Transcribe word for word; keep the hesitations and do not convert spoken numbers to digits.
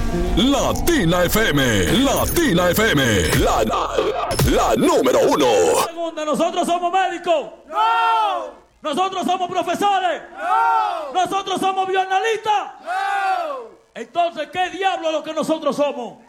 Latina F M, Latina F M, la, la, la número uno. Segunda, ¿nosotros somos médicos? ¡No! ¿Nosotros somos profesores? ¡No! ¿Nosotros somos bioanalistas? ¡No! Entonces, ¿qué diablo es lo que nosotros somos?